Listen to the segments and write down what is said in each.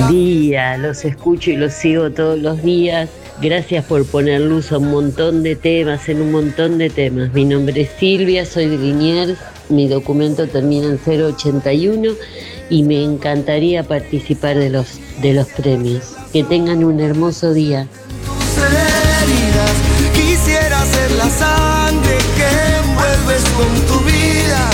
día, los escucho y los sigo todos los días. Gracias por poner luz a un montón de temas, en un montón de temas. Mi nombre es Silvia, soy de Liniers, mi documento termina en 081 y me encantaría participar de los premios. Que tengan un hermoso día. Quisiera ser la sangre que envuelves con tu vida.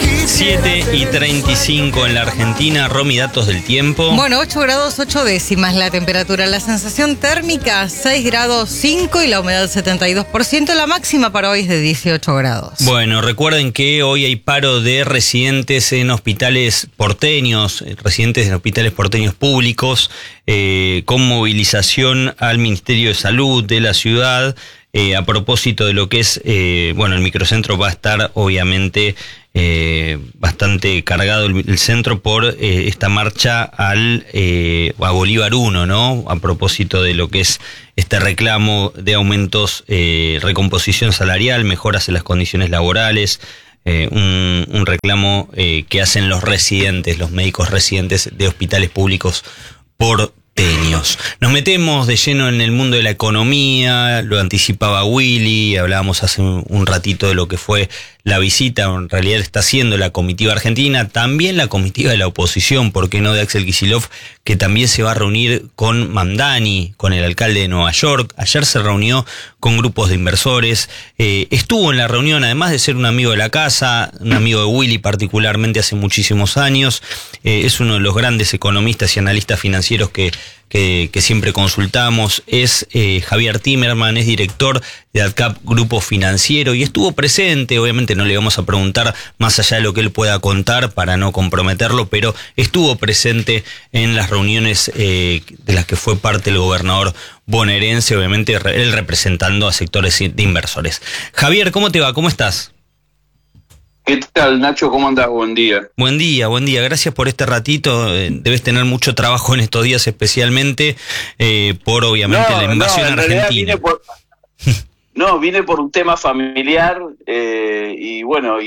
7:35 en la Argentina. Romy, datos del tiempo. Bueno, 8 grados 8 décimas la temperatura. La sensación térmica 6 grados 5 y la humedad 72%. La máxima para hoy es de 18 grados. Bueno, recuerden que hoy hay paro de residentes en hospitales porteños, públicos, con movilización al Ministerio de Salud de la ciudad. A propósito de lo que es, el microcentro va a estar obviamente bastante cargado el centro por esta marcha a Bolívar 1, ¿no? A propósito de lo que es este reclamo de aumentos, recomposición salarial, mejoras en las condiciones laborales, un reclamo que hacen los médicos residentes de hospitales públicos porteños. Nos metemos de lleno en el mundo de la economía, lo anticipaba Willy, hablábamos hace un ratito de lo que fue la visita, en realidad está haciendo la comitiva argentina, también la comitiva de la oposición, ¿por qué no?, de Axel Kicillof, que también se va a reunir con Mamdani, con el alcalde de Nueva York. Ayer se reunió con grupos de inversores, estuvo en la reunión, además de ser un amigo de la casa, un amigo de Willy particularmente hace muchísimos años, es uno de los grandes economistas y analistas financieros que siempre consultamos, es Javier Timerman, es director de AdCap Grupo Financiero y estuvo presente. Obviamente no le vamos a preguntar más allá de lo que él pueda contar para no comprometerlo, pero estuvo presente en las reuniones de las que fue parte el gobernador bonaerense, obviamente él representando a sectores de inversores. Javier, ¿cómo te va? ¿Cómo estás? ¿Qué tal, Nacho? ¿Cómo andás? Buen día. Buen día. Gracias por este ratito. Debes tener mucho trabajo en estos días, especialmente por, obviamente, la invasión argentina. Vine por un tema familiar y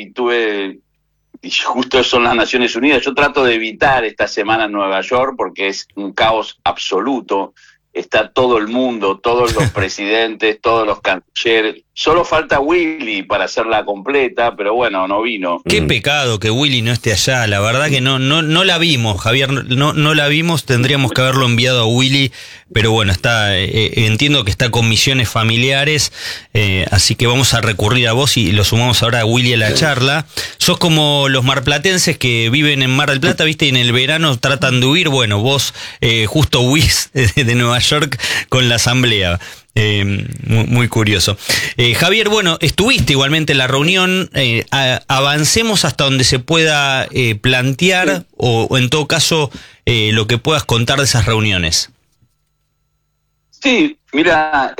justo son las Naciones Unidas. Yo trato de evitar esta semana en Nueva York porque es un caos absoluto. Está todo el mundo, todos los presidentes, todos los cancilleres. Solo falta Willy para hacerla completa, pero bueno, no vino. Qué pecado que Willy no esté allá. La verdad que no la vimos, Javier. No la vimos. Tendríamos que haberlo enviado a Willy. Pero bueno, entiendo que está con misiones familiares. Así que vamos a recurrir a vos y lo sumamos ahora a Willy a la charla. Sos como los marplatenses que viven en Mar del Plata, ¿viste? Y en el verano tratan de huir. Bueno, vos justo huís de Nueva York con la asamblea. Muy curioso. Javier, estuviste igualmente en la reunión. Avancemos hasta donde se pueda plantear o en todo caso lo que puedas contar de esas reuniones. Sí, mira,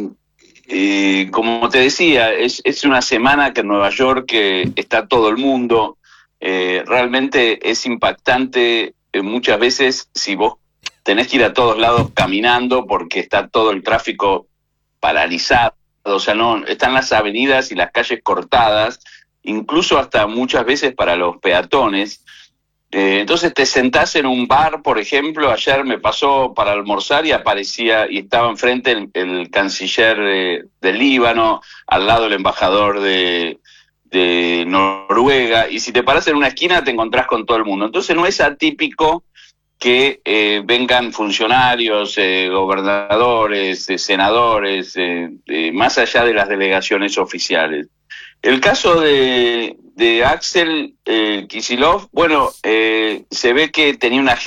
como te decía, es una semana que en Nueva York está todo el mundo. Realmente es impactante muchas veces si vos tenés que ir a todos lados caminando porque está todo el tráfico paralizado, o sea, no están las avenidas y las calles cortadas, incluso hasta muchas veces para los peatones. Entonces te sentás en un bar, por ejemplo, ayer me pasó para almorzar y estaba enfrente el canciller del Líbano, al lado el embajador de Noruega, y si te paras en una esquina te encontrás con todo el mundo. Entonces no es atípico que vengan funcionarios, gobernadores, senadores, más allá de las delegaciones oficiales. El caso de Axel Kicillof, se ve que tenía una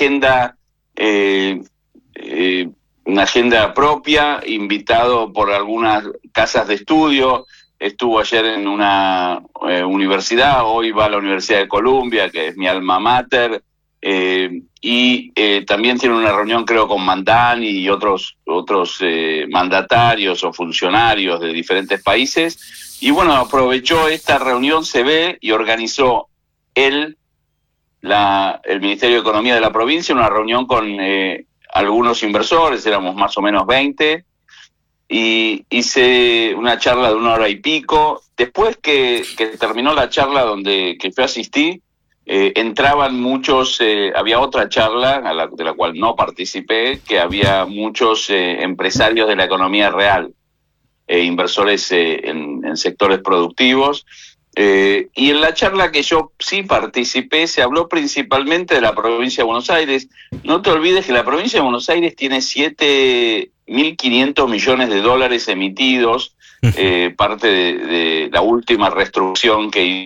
agenda propia, invitado por algunas casas de estudio. Estuvo ayer en una universidad, hoy va a la Universidad de Columbia, que es mi alma mater, y también tiene una reunión, creo, con Mamdani y otros mandatarios o funcionarios de diferentes países. Y aprovechó esta reunión, se ve, y organizó el Ministerio de Economía de la provincia, una reunión con algunos inversores, éramos más o menos 20, y hice una charla de 1 hora y pico. Después que terminó la charla que yo asistí, entraban muchos, había otra charla de la cual no participé, que había muchos empresarios de la economía real, inversores en sectores productivos. Y en la charla que yo sí participé se habló principalmente de la provincia de Buenos Aires. No te olvides que la provincia de Buenos Aires tiene 7.500 millones de dólares emitidos, parte de la última reestructuración que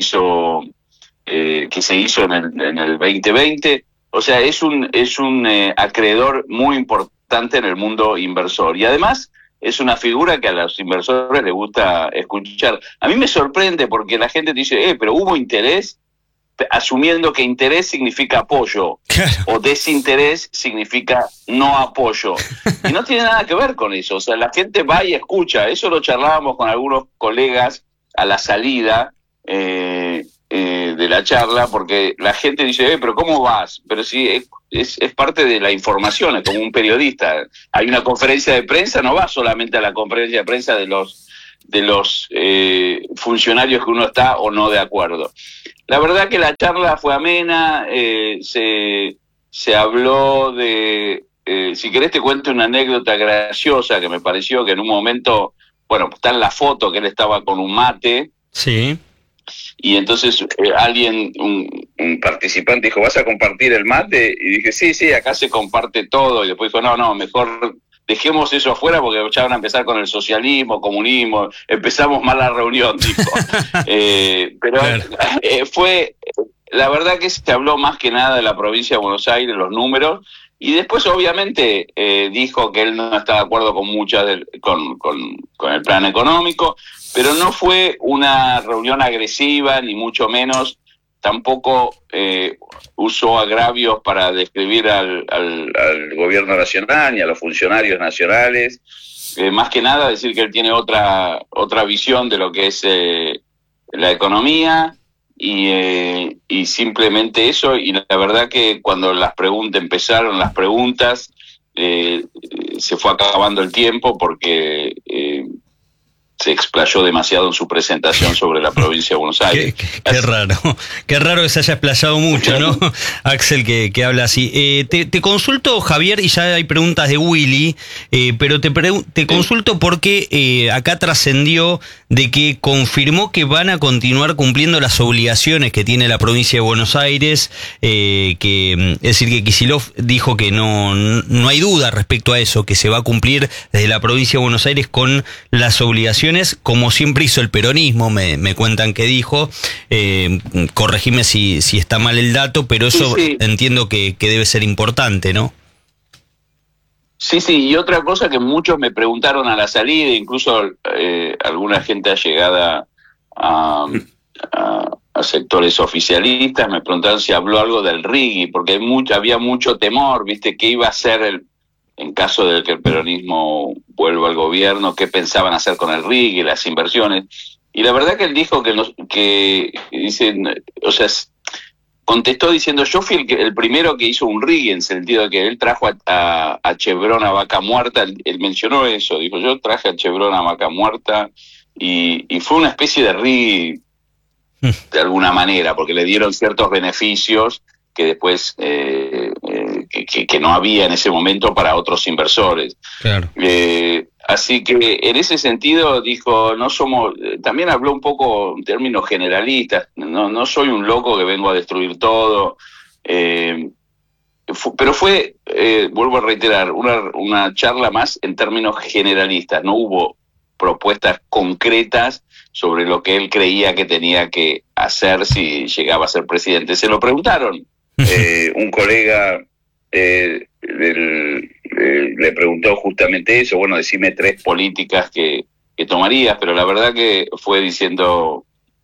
se hizo en el 2020. O sea, es un acreedor muy importante en el mundo inversor. Y además es una figura que a los inversores les gusta escuchar. A mí me sorprende porque la gente dice, pero hubo interés, asumiendo que interés significa apoyo, claro, o desinterés significa no apoyo. Y no tiene nada que ver con eso. O sea, la gente va y escucha. Eso lo charlábamos con algunos colegas a la salida de la charla, porque la gente dice, pero ¿cómo vas? Pero sí, es parte de la información, es como un periodista. Hay una conferencia de prensa, no va solamente a la conferencia de prensa de los funcionarios que uno está o no de acuerdo. La verdad que la charla fue amena, se habló de... si querés te cuento una anécdota graciosa que me pareció que en un momento, bueno, está en la foto que él estaba con un mate. Sí. Y entonces alguien, un participante dijo, ¿vas a compartir el mate? Y dije, sí, acá se comparte todo. Y después dijo, no, mejor dejemos eso afuera porque ya van a empezar con el socialismo, comunismo. Empezamos mal la reunión, dijo. Pero claro, fue, la verdad que se habló más que nada de la provincia de Buenos Aires, los números. Y después, obviamente, dijo que él no está de acuerdo con con el plan económico, pero no fue una reunión agresiva, ni mucho menos. Tampoco usó agravios para describir al gobierno nacional ni a los funcionarios nacionales. Más que nada decir que él tiene otra visión de lo que es la economía. Y simplemente eso, y la verdad que cuando empezaron las preguntas, se fue acabando el tiempo porque se explayó demasiado en su presentación sobre la provincia de Buenos Aires. Qué raro que se haya explayado mucho, ¿no? Axel, que habla así. Te consulto, Javier, y ya hay preguntas de Willy, pero te consulto porque acá trascendió de que confirmó que van a continuar cumpliendo las obligaciones que tiene la provincia de Buenos Aires, es decir, que Kicillof dijo que no hay duda respecto a eso, que se va a cumplir desde la provincia de Buenos Aires con las obligaciones, como siempre hizo el peronismo, me cuentan que dijo, corregime si está mal el dato, pero eso sí. Entiendo que debe ser importante, ¿no? Sí, y otra cosa que muchos me preguntaron a la salida, incluso alguna gente allegada a sectores oficialistas, me preguntaron si habló algo del RIGI, porque había mucho temor, ¿viste? ¿Qué iba a hacer en caso de que el peronismo vuelva al gobierno? ¿Qué pensaban hacer con el RIGI, las inversiones? Y la verdad que él dijo que dicen, o sea, contestó diciendo, yo fui el primero que hizo un RIGI, en sentido de que él trajo a Chevron a Vaca Muerta. Él mencionó eso, dijo, yo traje a Chevron a Vaca Muerta, y fue una especie de RIGI de alguna manera, porque le dieron ciertos beneficios que después que no había en ese momento para otros inversores. Claro. Así que en ese sentido dijo, también habló un poco en términos generalistas, no soy un loco que vengo a destruir todo, pero fue, vuelvo a reiterar, una charla más en términos generalistas, no hubo propuestas concretas sobre lo que él creía que tenía que hacer si llegaba a ser presidente. Se lo preguntaron, un colega le preguntó justamente eso, bueno, decime 3 políticas que tomarías, pero la verdad que fue diciendo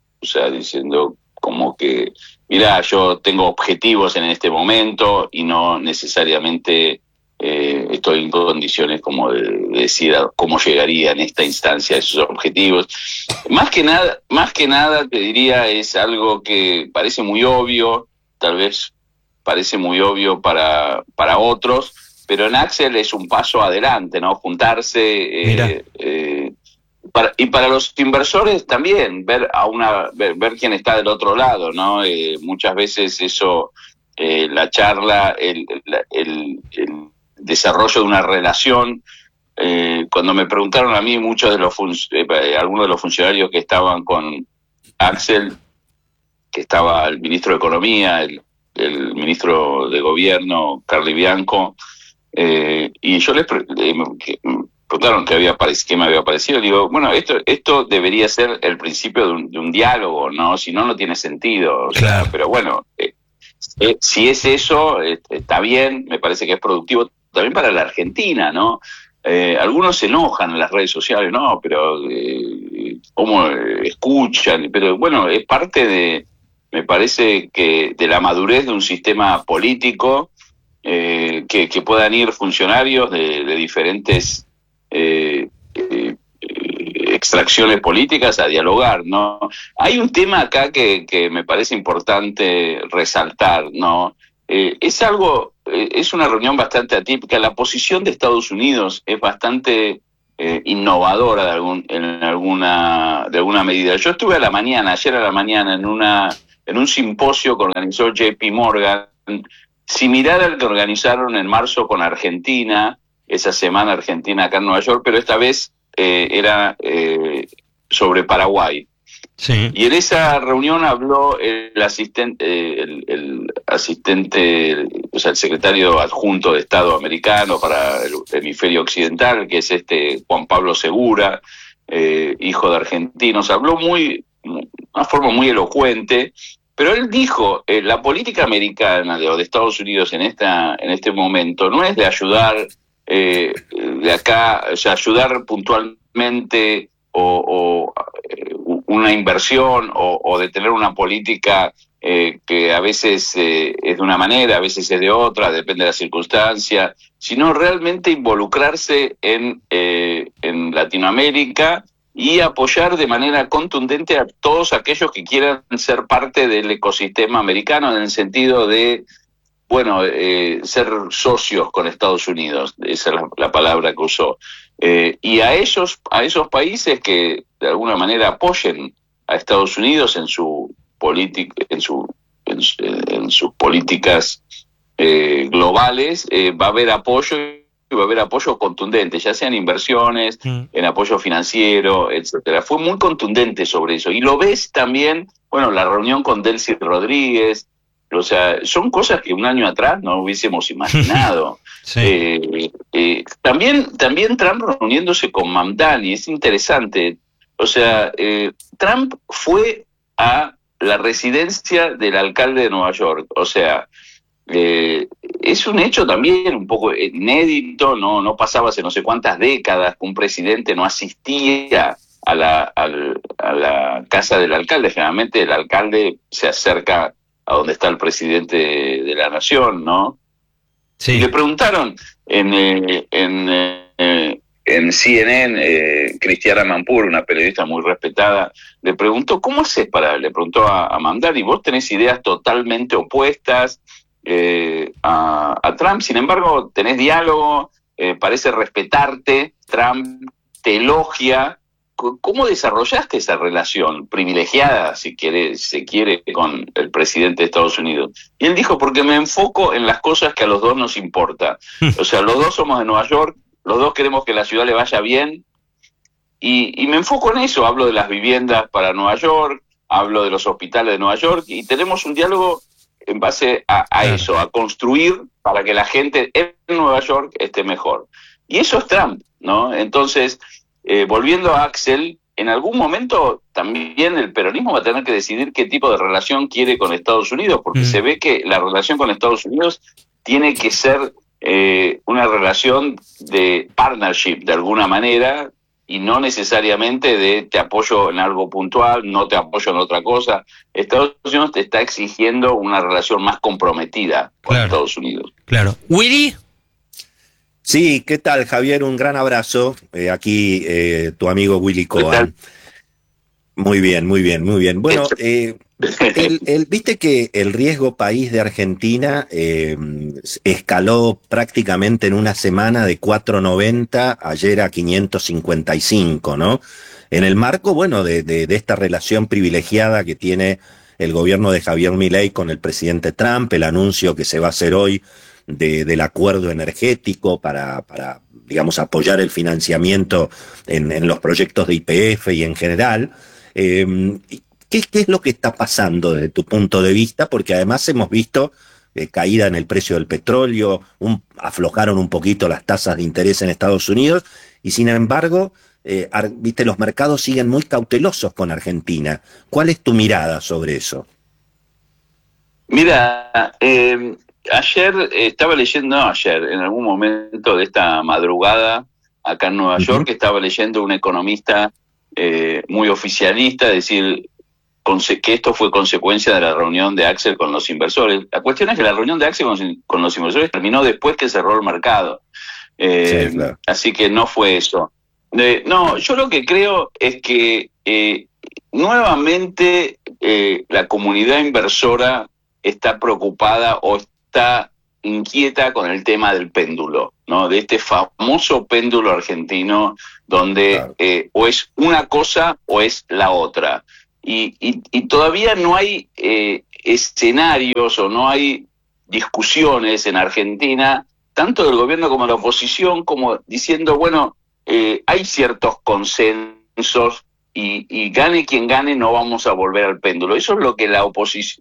como que, mirá, yo tengo objetivos en este momento y no necesariamente estoy en condiciones como de decir cómo llegaría en esta instancia a esos objetivos. Más que nada te diría, es algo que parece muy obvio, tal vez parece muy obvio para otros, pero en Axel es un paso adelante, ¿no? Juntarse, y para los inversores también, ver quién está del otro lado, ¿no? Muchas veces eso, la charla, el desarrollo de una relación. Cuando me preguntaron a mí, algunos de los funcionarios que estaban con Axel, que estaba el ministro de Economía, el ministro de Gobierno, Carly Bianco, y yo les preguntaron qué me había parecido. Digo, bueno, esto debería ser el principio de un diálogo, ¿no? Si no, no tiene sentido. Claro. Pero bueno, si es eso, está bien, me parece que es productivo también para la Argentina, ¿no? Algunos se enojan en las redes sociales, no, pero cómo escuchan, pero bueno, es parte me parece que de la madurez de un sistema político, que puedan ir funcionarios de diferentes extracciones políticas a dialogar, ¿no? Hay un tema acá que me parece importante resaltar, ¿no? Es una reunión bastante atípica. La posición de Estados Unidos es bastante innovadora de alguna medida. Yo estuve ayer a la mañana, en un simposio que organizó JP Morgan, similar al que organizaron en marzo con Argentina, esa semana Argentina acá en Nueva York, pero esta vez era sobre Paraguay. Sí. Y en esa reunión habló el secretario adjunto de Estado americano para el hemisferio occidental, que es Juan Pablo Segura, hijo de argentinos. Habló de una forma muy elocuente, pero él dijo, la política americana de Estados Unidos en este momento no es de ayudar de acá, o sea, ayudar puntualmente o una inversión o de tener una política que a veces es de una manera, a veces es de otra, depende de la circunstancia, sino realmente involucrarse en Latinoamérica y apoyar de manera contundente a todos aquellos que quieran ser parte del ecosistema americano, en el sentido de ser socios con Estados Unidos, esa es la palabra que usó, y a esos países que de alguna manera apoyen a Estados Unidos en sus políticas globales, va a haber apoyo, y va a haber apoyo contundente, ya sean inversiones, en apoyo financiero, etcétera. Fue muy contundente sobre eso, y lo ves también, la reunión con Delcy Rodríguez. O sea, son cosas que un año atrás no hubiésemos imaginado. Sí. También Trump reuniéndose con Mamdani, es interesante. O sea, Trump fue a la residencia del alcalde de Nueva York. O sea, es un hecho también un poco inédito, no pasaba hace no sé cuántas décadas que un presidente no asistía a la casa del alcalde. Generalmente el alcalde se acerca a donde está el presidente de la nación, ¿no? Sí. Y le preguntaron en CNN, Cristiana Mampur, una periodista muy respetada, le preguntó, ¿cómo haces le preguntó a Mamdani, vos tenés ideas totalmente opuestas a Trump, sin embargo, tenés diálogo, parece respetarte, Trump te elogia. ¿Cómo desarrollaste esa relación privilegiada, si se quiere, con el presidente de Estados Unidos? Y él dijo, porque me enfoco en las cosas que a los dos nos importa. O sea, los dos somos de Nueva York, los dos queremos que la ciudad le vaya bien, y me enfoco en eso. Hablo de las viviendas para Nueva York, hablo de los hospitales de Nueva York, y tenemos un diálogo en base a eso, a construir para que la gente en Nueva York esté mejor. Y eso es Trump, ¿no? Entonces, volviendo a Axel, en algún momento también el peronismo va a tener que decidir qué tipo de relación quiere con Estados Unidos, porque se ve que la relación con Estados Unidos tiene que ser una relación de partnership de alguna manera, y no necesariamente de te apoyo en algo puntual, no te apoyo en otra cosa. Estados Unidos te está exigiendo una relación más comprometida con Estados Unidos. Claro. ¿Willy? Sí, ¿qué tal, Javier? Un gran abrazo. Aquí tu amigo Willy Cohen. Muy bien, muy bien, muy bien. Bueno, viste que el riesgo país de Argentina escaló prácticamente en una semana de 4.90 ayer a 555, ¿no? en el marco, bueno, de esta relación privilegiada que tiene el gobierno de Javier Milei con el presidente Trump, el anuncio que se va a hacer hoy del acuerdo energético para, digamos, apoyar el financiamiento en los proyectos de YPF y en general. ¿Qué es lo que está pasando desde tu punto de vista? Porque además hemos visto caída en el precio del petróleo, aflojaron un poquito las tasas de interés en Estados Unidos, y sin embargo, viste, los mercados siguen muy cautelosos con Argentina. ¿Cuál es tu mirada sobre eso? Mira, ayer estaba leyendo, no ayer, en algún momento de esta madrugada, acá en Nueva York, estaba leyendo un economista muy oficialista, decir que esto fue consecuencia de la reunión de Axel con los inversores. La cuestión es que la reunión de Axel con los inversores terminó después que cerró el mercado. Sí, claro. Así que no fue eso. No, yo lo que creo es que nuevamente la comunidad inversora está preocupada o está inquieta con el tema del péndulo, ¿no? De este famoso péndulo argentino donde claro, o es una cosa o es la otra. Y todavía no hay escenarios o no hay discusiones en Argentina, tanto del gobierno como de la oposición, como diciendo, bueno, hay ciertos consensos y gane quien gane, no vamos a volver al péndulo. Eso es lo que la oposición,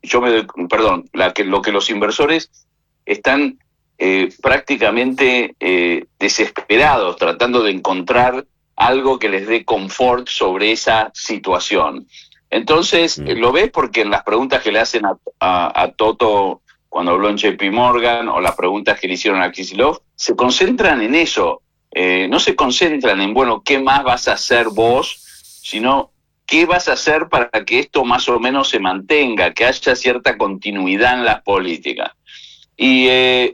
lo que los inversores están prácticamente desesperados, tratando de encontrar algo que les dé confort sobre esa situación. Entonces, lo ves porque en las preguntas que le hacen a Toto cuando habló en JP Morgan, o las preguntas que le hicieron a Kicillof, se concentran en eso. No se concentran en, bueno, ¿qué más vas a hacer vos? Sino, ¿qué vas a hacer para que esto más o menos se mantenga, que haya cierta continuidad en las políticas? Y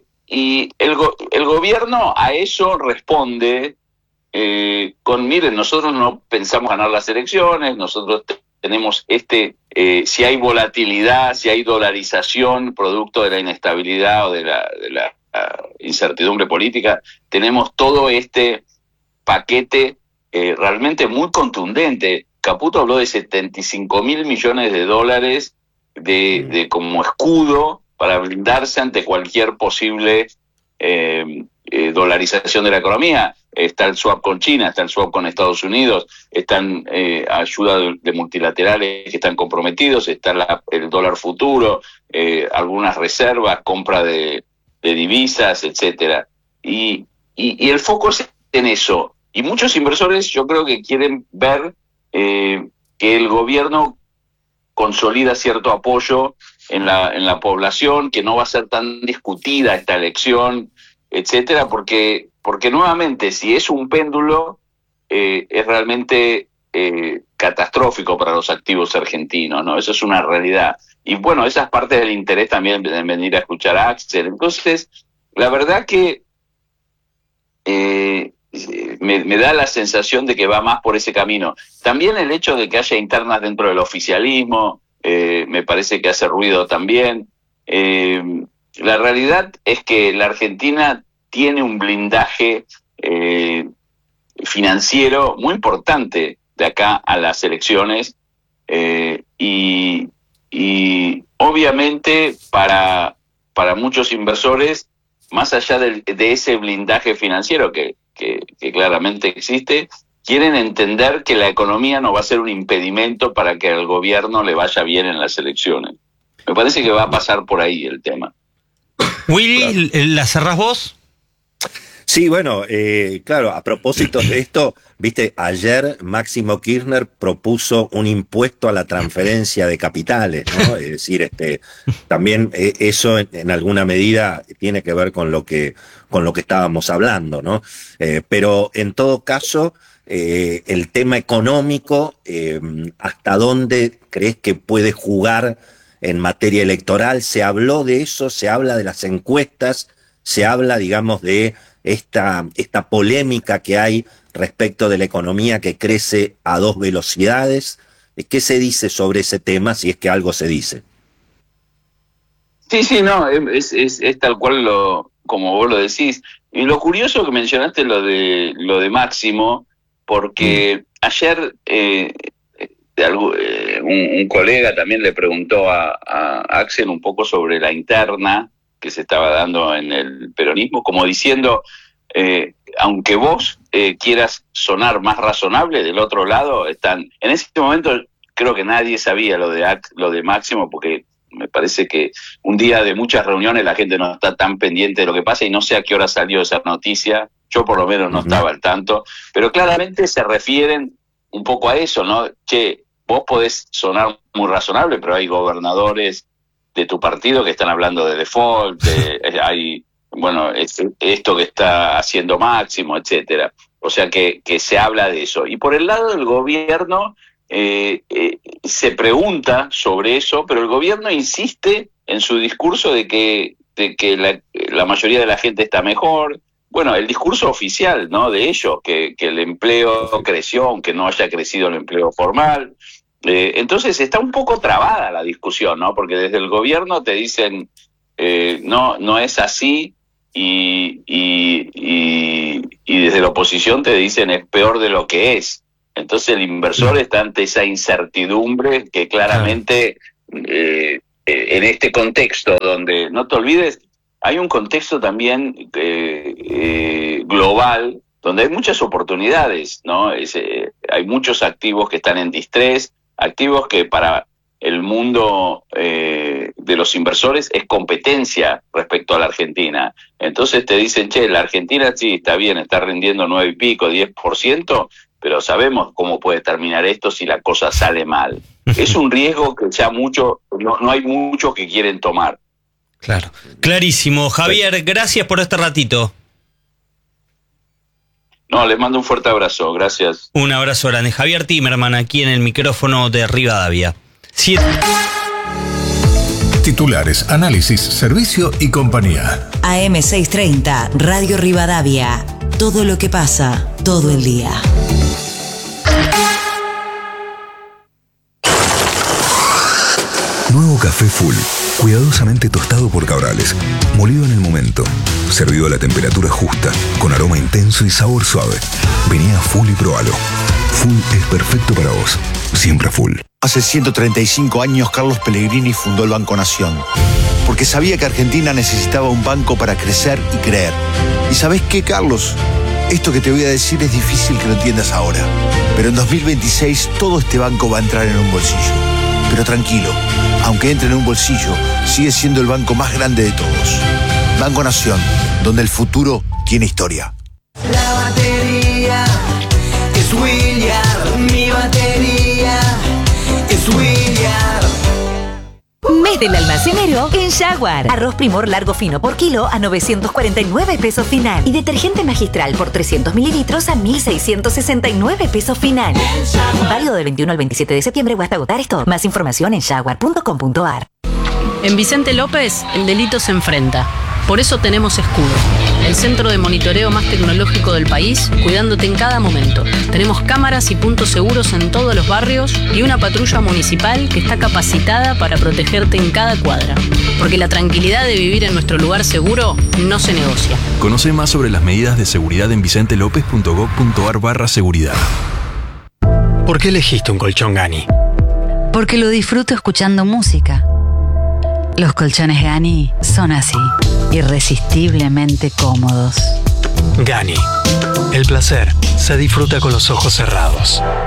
el gobierno a eso responde con, miren, nosotros no pensamos ganar las elecciones, nosotros tenemos si hay volatilidad, si hay dolarización producto de la inestabilidad o de la incertidumbre política, tenemos todo este paquete realmente muy contundente. Caputo habló de 75.000 millones de dólares de como escudo para blindarse ante cualquier posible dolarización de la economía. Está el swap con China, está el swap con Estados Unidos, están ayuda de multilaterales que están comprometidos, está el dólar futuro, algunas reservas, compra de divisas, etcétera. Y el foco es en eso. Y muchos inversores yo creo que quieren ver que el gobierno consolida cierto apoyo en la población, que no va a ser tan discutida esta elección, etcétera, porque nuevamente, si es un péndulo, es realmente catastrófico para los activos argentinos, ¿no? Eso es una realidad. Y bueno, esa es parte del interés también de venir a escuchar a Axel. Entonces, la verdad que me da la sensación de que va más por ese camino. También el hecho de que haya internas dentro del oficialismo, me parece que hace ruido también. La realidad es que la Argentina tiene un blindaje financiero muy importante de acá a las elecciones, y obviamente para muchos inversores, más allá de ese blindaje financiero que claramente existe, quieren entender que la economía no va a ser un impedimento para que al gobierno le vaya bien en las elecciones. Me parece que va a pasar por ahí el tema. Willy, ¿la cerrás vos? Sí, bueno, claro, a propósito de esto, viste, ayer Máximo Kirchner propuso un impuesto a la transferencia de capitales, ¿no? Es decir, también eso en alguna medida tiene que ver con lo que estábamos hablando, ¿no? Pero en todo caso, el tema económico, ¿hasta dónde crees que puede jugar en materia electoral? Se habló de eso, se habla de las encuestas, se habla, digamos, de esta polémica que hay respecto de la economía que crece a 2 velocidades. ¿Qué se dice sobre ese tema, si es que algo se dice? Sí, no, es tal cual como vos lo decís. Y lo curioso que mencionaste lo de Máximo, porque ayer un colega también le preguntó a Axel un poco sobre la interna que se estaba dando en el peronismo, como diciendo, aunque vos quieras sonar más razonable, del otro lado están... En ese momento creo que nadie sabía lo de Máximo, porque me parece que un día de muchas reuniones la gente no está tan pendiente de lo que pasa, y no sé a qué hora salió esa noticia, yo por lo menos no estaba al tanto, pero claramente se refieren un poco a eso, ¿no? Che, vos podés sonar muy razonable, pero hay gobernadores de tu partido que están hablando de default, hay, bueno, esto que está haciendo Máximo, etcétera. O sea que se habla de eso. Y por el lado del gobierno se pregunta sobre eso, pero el gobierno insiste en su discurso de que la mayoría de la gente está mejor. Bueno, el discurso oficial, ¿no?, de ellos, que el empleo creció, aunque no haya crecido el empleo formal. Entonces está un poco trabada la discusión, ¿no? Porque desde el gobierno te dicen no es así, y desde la oposición te dicen es peor de lo que es. Entonces el inversor está ante esa incertidumbre que claramente en este contexto donde, no te olvides, hay un contexto también global donde hay muchas oportunidades, ¿no? Hay muchos activos que están en distrés, activos que para el mundo de los inversores es competencia respecto a la Argentina. Entonces te dicen, che, la Argentina sí está bien, está rindiendo 9 y pico, 10%, pero sabemos cómo puede terminar esto si la cosa sale mal. Es un riesgo que ya no hay muchos que quieren tomar. Claro, clarísimo. Javier, gracias por este ratito. No, les mando un fuerte abrazo, gracias. Un abrazo grande. Javier Timerman, aquí en el micrófono de Rivadavia. Titulares, análisis, servicio y compañía. AM630, Radio Rivadavia. Todo lo que pasa, todo el día. Nuevo café Full, cuidadosamente tostado por Cabrales, molido en el momento, servido a la temperatura justa, con aroma intenso y sabor suave. Vení a Full y probalo. Full es perfecto para vos, siempre Full. Hace 135 años Carlos Pellegrini fundó el Banco Nación, porque sabía que Argentina necesitaba un banco para crecer y creer. ¿Y sabés qué, Carlos? Esto que te voy a decir es difícil que lo entiendas ahora, pero en 2026 todo este banco va a entrar en un bolsillo. Pero tranquilo, aunque entre en un bolsillo, sigue siendo el banco más grande de todos. Banco Nación, donde el futuro tiene historia. La batería es William, mi batería es William. Mes del almacenero en Jaguar. Arroz Primor largo fino por kilo a 949 pesos final. Y detergente magistral por 300 mililitros a 1.669 pesos final. Válido del 21 al 27 de septiembre o hasta agotar esto. Más información en jaguar.com.ar. En Vicente López, el delito se enfrenta. Por eso tenemos Escudo, el centro de monitoreo más tecnológico del país, cuidándote en cada momento. Tenemos cámaras y puntos seguros en todos los barrios y una patrulla municipal que está capacitada para protegerte en cada cuadra. Porque la tranquilidad de vivir en nuestro lugar seguro no se negocia. Conoce más sobre las medidas de seguridad en vicentelopez.gov.ar/seguridad. ¿Por qué elegiste un colchón Gani? Porque lo disfruto escuchando música. Los colchones Gani son así, irresistiblemente cómodos. Gani. El placer se disfruta con los ojos cerrados.